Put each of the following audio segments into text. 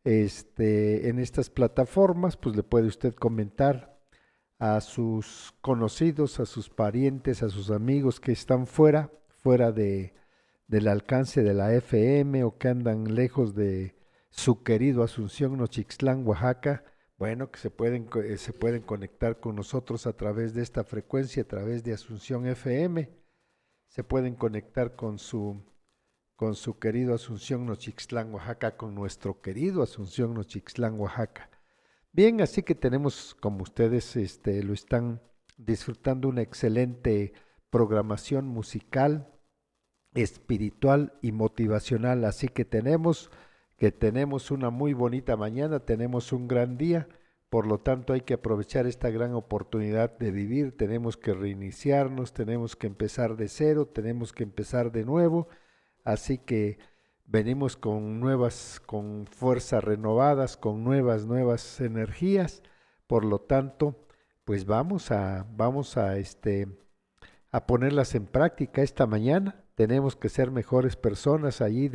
en estas plataformas, pues le puede usted comentar a sus conocidos, a sus parientes, a sus amigos que están fuera del alcance de la FM o que andan lejos de su querido Asunción Nochixtlán, Oaxaca. Bueno, que se pueden conectar con nosotros a través de esta frecuencia, a través de Asunción FM. Se pueden conectar con su querido Asunción Nochixtlán, Oaxaca, con nuestro querido Asunción Nochixtlán, Oaxaca. Bien, así que tenemos, como ustedes lo están disfrutando, una excelente programación musical, espiritual y motivacional. Así que tenemos una muy bonita mañana, tenemos un gran día, por lo tanto hay que aprovechar esta gran oportunidad de vivir, tenemos que reiniciarnos, tenemos que empezar de cero, tenemos que empezar de nuevo, así que venimos con fuerzas renovadas, con nuevas energías, por lo tanto, pues a ponerlas en práctica esta mañana. Tenemos que ser mejores personas allí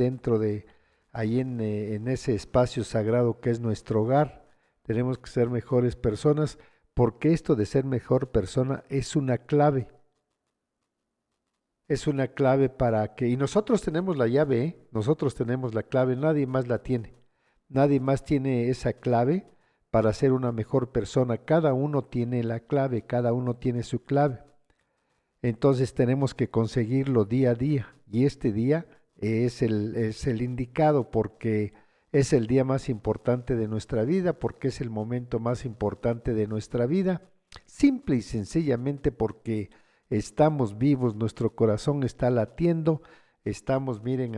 en ese espacio sagrado que es nuestro hogar. Tenemos que ser mejores personas porque esto de ser mejor persona es una clave para que, y nosotros tenemos la llave, ¿eh? Nosotros tenemos la clave, nadie más la tiene. Nadie más tiene esa clave para ser una mejor persona. Cada uno tiene la clave, cada uno tiene su clave. Entonces tenemos que conseguirlo día a día y este día es el indicado porque es el día más importante de nuestra vida, porque es el momento más importante de nuestra vida, simple y sencillamente porque estamos vivos, nuestro corazón está latiendo, estamos, miren,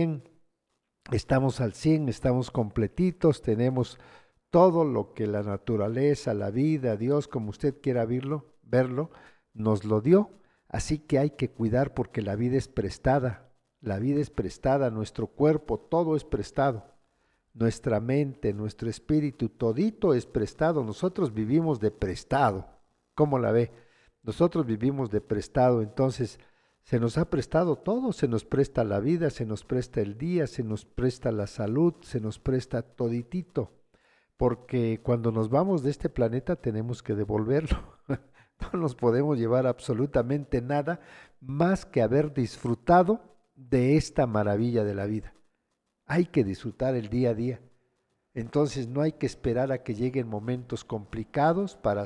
al 100, estamos completitos, tenemos todo lo que la naturaleza, la vida, Dios, como usted quiera verlo, nos lo dio. Así que hay que cuidar porque la vida es prestada, nuestro cuerpo, todo es prestado, nuestra mente, nuestro espíritu, todito es prestado, nosotros vivimos de prestado, ¿cómo la ve? Nosotros vivimos de prestado, entonces se nos ha prestado todo, se nos presta la vida, se nos presta el día, se nos presta la salud, se nos presta toditito, porque cuando nos vamos de este planeta tenemos que devolverlo. No nos podemos llevar absolutamente nada más que haber disfrutado de esta maravilla de la vida. Hay que disfrutar el día a día. Entonces no hay que esperar a que lleguen momentos complicados para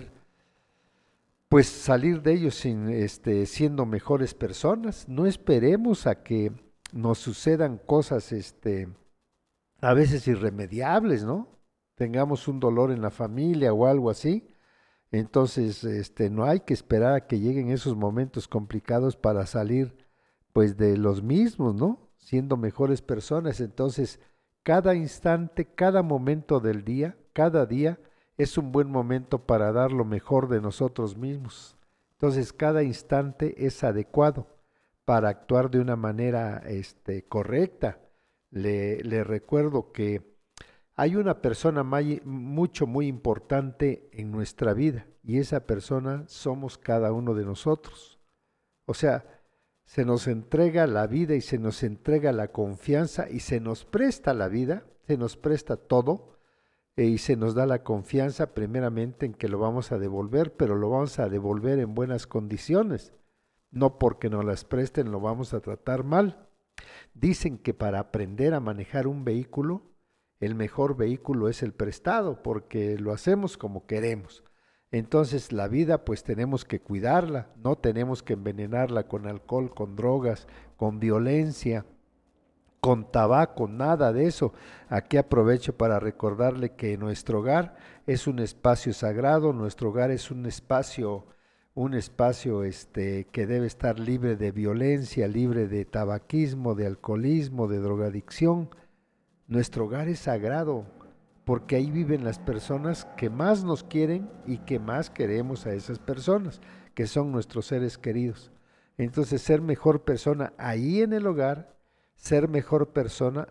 salir de ellos siendo mejores personas. No esperemos a que nos sucedan cosas a veces irremediables, ¿no? Tengamos un dolor en la familia o algo así. Entonces, no hay que esperar a que lleguen esos momentos complicados para salir, pues, de los mismos, ¿no? Siendo mejores personas. Entonces, cada instante, cada momento del día, cada día es un buen momento para dar lo mejor de nosotros mismos. Entonces, cada instante es adecuado para actuar de una manera, correcta. Le recuerdo que hay una persona muy importante en nuestra vida y esa persona somos cada uno de nosotros. O sea, se nos entrega la vida y se nos entrega la confianza y se nos presta la vida, se nos presta todo y se nos da la confianza primeramente en que lo vamos a devolver, pero lo vamos a devolver en buenas condiciones. No porque nos las presten lo vamos a tratar mal. Dicen que para aprender a manejar un vehículo, el mejor vehículo es el prestado, porque lo hacemos como queremos. Entonces la vida pues tenemos que cuidarla, no tenemos que envenenarla con alcohol, con drogas, con violencia, con tabaco, nada de eso. Aquí aprovecho para recordarle que nuestro hogar es un espacio sagrado, nuestro hogar es un espacio que debe estar libre de violencia, libre de tabaquismo, de alcoholismo, de drogadicción. Nuestro hogar es sagrado porque ahí viven las personas que más nos quieren y que más queremos a esas personas, que son nuestros seres queridos. Entonces, ser mejor persona ahí en el hogar, ser mejor persona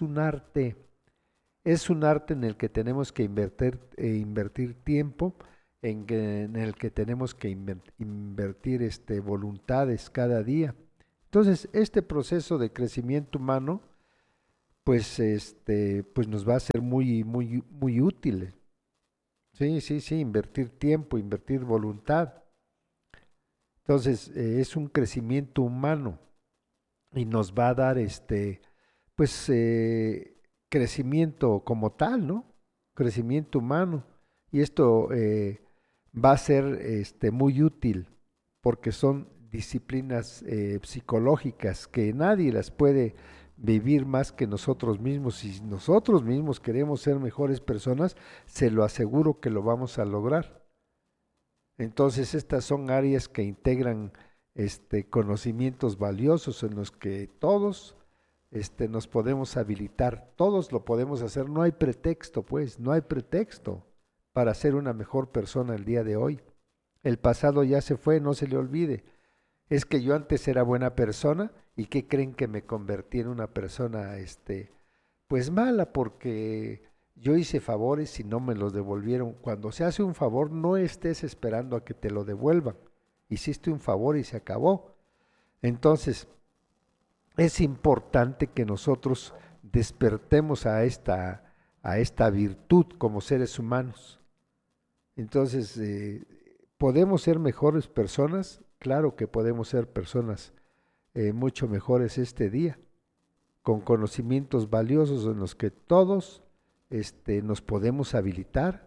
es un arte en el que tenemos que invertir tiempo, en el que tenemos que invertir voluntades cada día. Entonces, este proceso de crecimiento humano pues nos va a ser muy útil. Sí, sí, sí, invertir tiempo, invertir voluntad. Entonces, es un crecimiento humano y nos va a dar pues, crecimiento como tal, ¿no? Crecimiento humano. Y esto va a ser muy útil porque son disciplinas psicológicas que nadie las puede vivir más que nosotros mismos. Si nosotros mismos queremos ser mejores personas, se lo aseguro que lo vamos a lograr. Entonces, estas son áreas que integran conocimientos valiosos en los que todos nos podemos habilitar, todos lo podemos hacer, no hay pretexto, pues, no hay pretexto para ser una mejor persona el día de hoy. El pasado ya se fue, no se le olvide. Es que yo antes era buena persona y ¿qué creen que me convertí en una persona, pues mala porque yo hice favores y no me los devolvieron? Cuando se hace un favor, no estés esperando a que te lo devuelvan. Hiciste un favor y se acabó. Entonces, es importante que nosotros despertemos a esta virtud como seres humanos. Entonces, ¿podemos ser mejores personas? Claro que podemos ser personas mucho mejores este día, con conocimientos valiosos en los que todos nos podemos habilitar.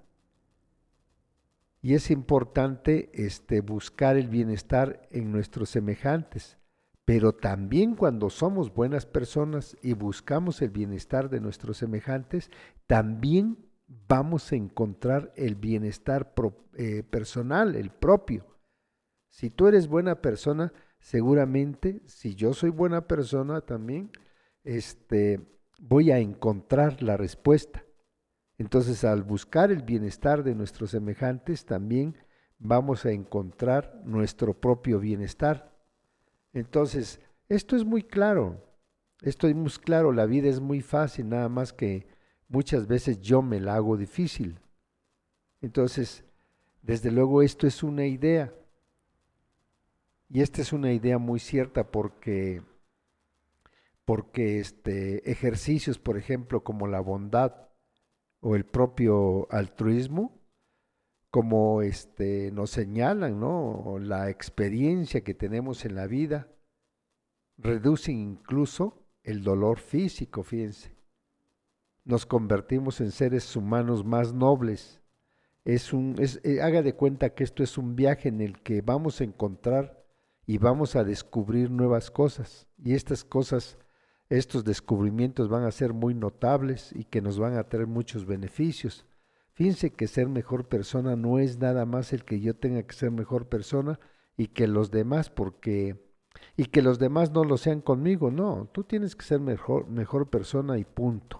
Y es importante buscar el bienestar en nuestros semejantes, pero también cuando somos buenas personas y buscamos el bienestar de nuestros semejantes, también vamos a encontrar el bienestar personal, el propio. Si tú eres buena persona, seguramente, si yo soy buena persona también, voy a encontrar la respuesta. Entonces, al buscar el bienestar de nuestros semejantes, también vamos a encontrar nuestro propio bienestar. Entonces, esto es muy claro, la vida es muy fácil, nada más que muchas veces yo me la hago difícil. Entonces, desde luego esto es una idea, y esta es una idea muy cierta porque ejercicios, por ejemplo, como la bondad o el propio altruismo, como nos señalan, ¿no? O la experiencia que tenemos en la vida, reducen incluso el dolor físico, fíjense. Nos convertimos en seres humanos más nobles. Haga de cuenta que esto es un viaje en el que vamos a encontrar y vamos a descubrir nuevas cosas. Y estas cosas, estos descubrimientos van a ser muy notables y que nos van a traer muchos beneficios. Fíjense que ser mejor persona no es nada más el que yo tenga que ser mejor persona y que los demás, y que los demás no lo sean conmigo. No, tú tienes que ser mejor persona y punto.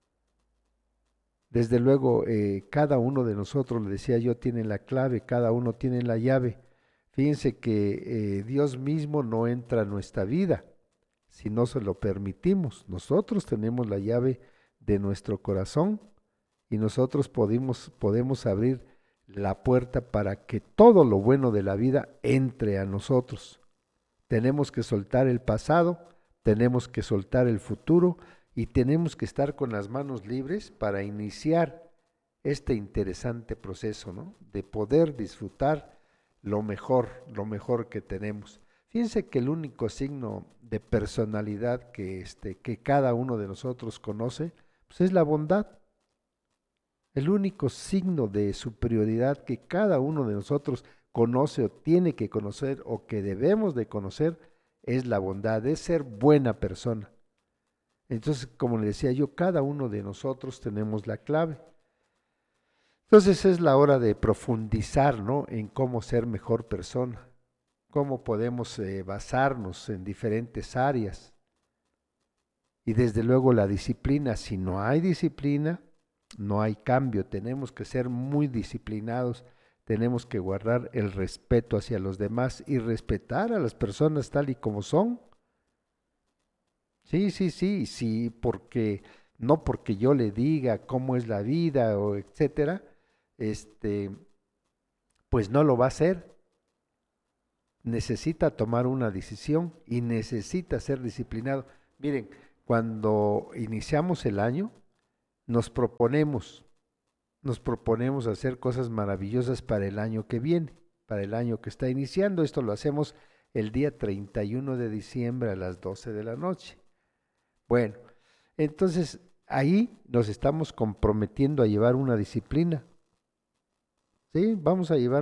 Desde luego, cada uno de nosotros, le decía yo, tiene la clave, cada uno tiene la llave. Fíjense que Dios mismo no entra a nuestra vida si no se lo permitimos. Nosotros tenemos la llave de nuestro corazón y nosotros podemos abrir la puerta para que todo lo bueno de la vida entre a nosotros. Tenemos que soltar el pasado, tenemos que soltar el futuro y tenemos que estar con las manos libres para iniciar este interesante proceso, ¿no? De poder disfrutar lo mejor que tenemos. Fíjense que el único signo de personalidad que cada uno de nosotros conoce, pues es la bondad. El único signo de superioridad que cada uno de nosotros conoce o tiene que conocer o que debemos de conocer es la bondad, es ser buena persona. Entonces, como le decía yo, cada uno de nosotros tenemos la clave. Entonces es la hora de profundizar, ¿no? En cómo ser mejor persona, cómo podemos basarnos en diferentes áreas. Y desde luego la disciplina, si no hay disciplina, no hay cambio. Tenemos que ser muy disciplinados, tenemos que guardar el respeto hacia los demás y respetar a las personas tal y como son. Sí, sí, sí, sí, porque no porque yo le diga cómo es la vida o etcétera, este, pues no lo va a hacer. Necesita tomar una decisión y necesita ser disciplinado. Miren, cuando iniciamos el año, nos proponemos, nos proponemos hacer cosas maravillosas para el año que viene, para el año que está iniciando. Esto lo hacemos el día 31 de diciembre a las 12 de la noche. Bueno, entonces ahí nos estamos comprometiendo a llevar una disciplina. ¿Sí? Vamos a llevar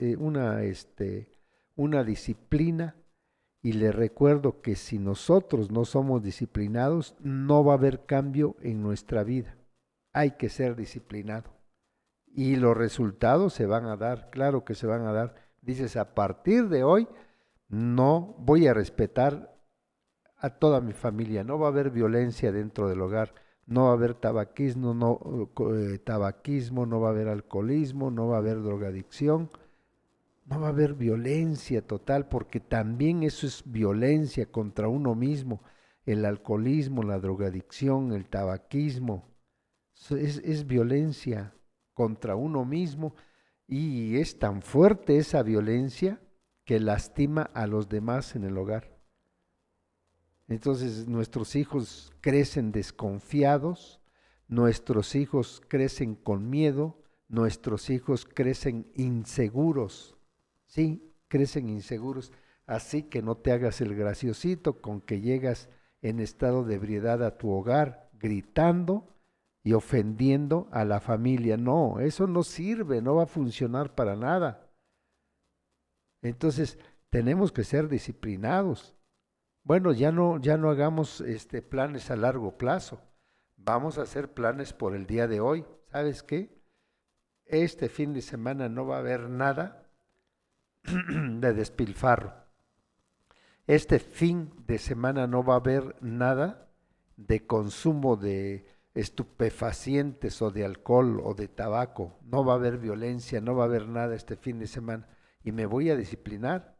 una disciplina, y le recuerdo que si nosotros no somos disciplinados, no va a haber cambio en nuestra vida. Hay que ser disciplinado. Y los resultados se van a dar, claro que se van a dar. Dices, a partir de hoy no voy a respetar a toda mi familia, no va a haber violencia dentro del hogar, no va a haber tabaquismo, no va a haber alcoholismo, no va a haber drogadicción, no va a haber violencia total, porque también eso es violencia contra uno mismo, el alcoholismo, la drogadicción, el tabaquismo, es violencia contra uno mismo, y es tan fuerte esa violencia que lastima a los demás en el hogar. Entonces nuestros hijos crecen desconfiados, nuestros hijos crecen con miedo, nuestros hijos crecen inseguros, sí, crecen inseguros. Así que no te hagas el graciosito con que llegas en estado de ebriedad a tu hogar gritando y ofendiendo a la familia. No, eso no sirve, no va a funcionar para nada. Entonces tenemos que ser disciplinados. Bueno, ya no hagamos planes a largo plazo. Vamos a hacer planes por el día de hoy. ¿Sabes qué? Este fin de semana no va a haber nada de despilfarro. Este fin de semana no va a haber nada de consumo de estupefacientes o de alcohol o de tabaco. No va a haber violencia, no va a haber nada este fin de semana. Y me voy a disciplinar.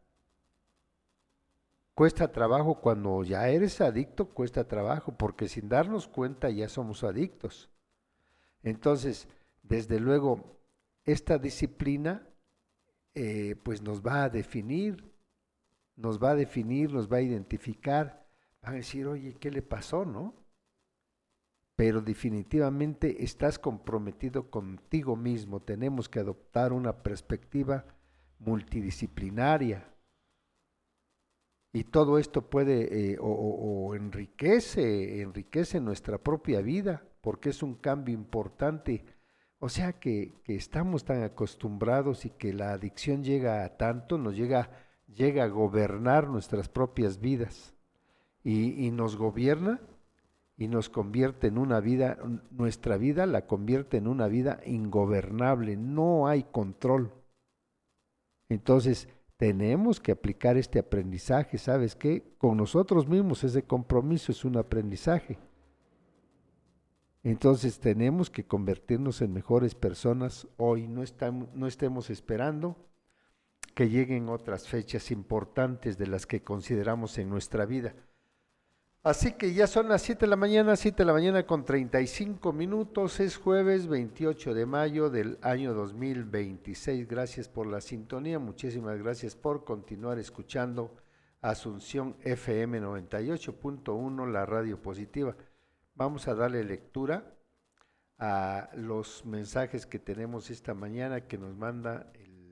Cuesta trabajo cuando ya eres adicto, cuesta trabajo, porque sin darnos cuenta ya somos adictos. Entonces, desde luego, esta disciplina pues nos va a definir, nos va a definir, nos va a identificar. Van a decir, oye, ¿qué le pasó, no? Pero definitivamente estás comprometido contigo mismo. Tenemos que adoptar una perspectiva multidisciplinaria. Y todo esto puede o enriquece nuestra propia vida, porque es un cambio importante. O sea que estamos tan acostumbrados y que la adicción llega a tanto, llega a gobernar nuestras propias vidas y nos gobierna y nos convierte en una vida, nuestra vida la convierte en una vida ingobernable, no hay control. Entonces, tenemos que aplicar este aprendizaje, ¿sabes qué? Con nosotros mismos ese compromiso es un aprendizaje. Entonces tenemos que convertirnos en mejores personas hoy, no estemos esperando que lleguen otras fechas importantes de las que consideramos en nuestra vida. Así que ya son las 7 de la mañana con 35 minutos, es jueves 28 de mayo del año 2026. Gracias por la sintonía, muchísimas gracias por continuar escuchando Asunción FM 98.1, la radio positiva. Vamos a darle lectura a los mensajes que tenemos esta mañana que nos manda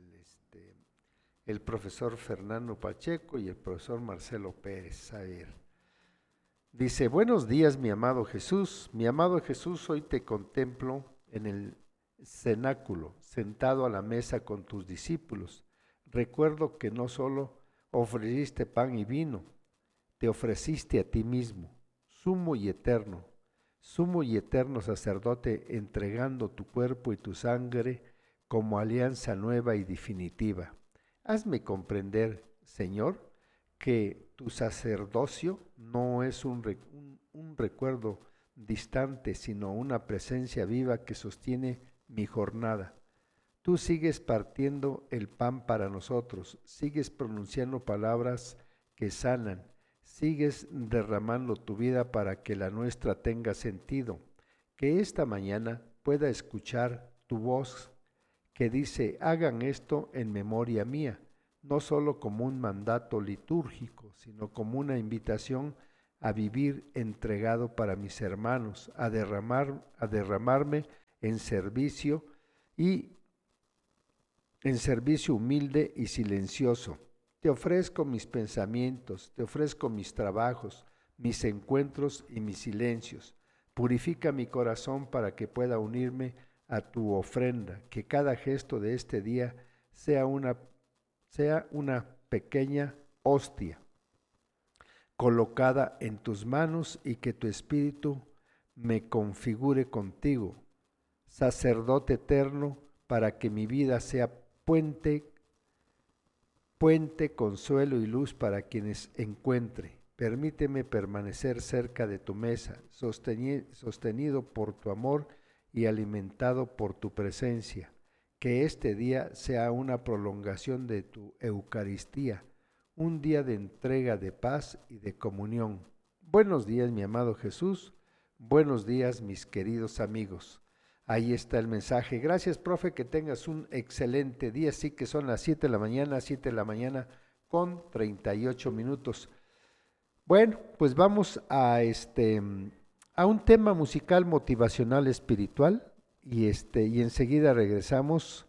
el profesor Fernando Pacheco y el profesor Marcelo Pérez. A ver. Dice, buenos días mi amado Jesús, hoy te contemplo en el cenáculo, sentado a la mesa con tus discípulos. Recuerdo que no solo ofreciste pan y vino, te ofreciste a ti mismo, sumo y eterno sacerdote, entregando tu cuerpo y tu sangre como alianza nueva y definitiva. Hazme comprender, Señor, que tu sacerdocio no es un recuerdo distante, sino una presencia viva que sostiene mi jornada. Tú sigues partiendo el pan para nosotros, sigues pronunciando palabras que sanan, sigues derramando tu vida para que la nuestra tenga sentido. Que esta mañana pueda escuchar tu voz que dice, hagan esto en memoria mía, no solo como un mandato litúrgico, sino como una invitación a vivir entregado para mis hermanos, a derramarme en servicio y en servicio humilde y silencioso. Te ofrezco mis pensamientos, te ofrezco mis trabajos, mis encuentros y mis silencios. Purifica mi corazón para que pueda unirme a tu ofrenda, que cada gesto de este día sea una pequeña hostia colocada en tus manos y que tu espíritu me configure contigo, sacerdote eterno, para que mi vida sea puente, consuelo y luz para quienes encuentre. Permíteme permanecer cerca de tu mesa, sostenido por tu amor y alimentado por tu presencia. Que este día sea una prolongación de tu Eucaristía, un día de entrega de paz y de comunión. Buenos días, mi amado Jesús. Buenos días, mis queridos amigos. Ahí está el mensaje. Gracias, profe, que tengas un excelente día. Sí que son las 7 de la mañana con 38 minutos. Bueno, pues vamos a un tema musical motivacional espiritual y enseguida regresamos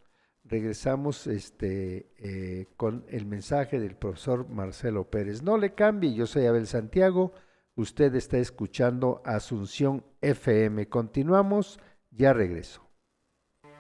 con el mensaje del profesor Marcelo Pérez. No le cambie, yo soy Abel Santiago, usted está escuchando Asunción FM. Continuamos, ya regreso.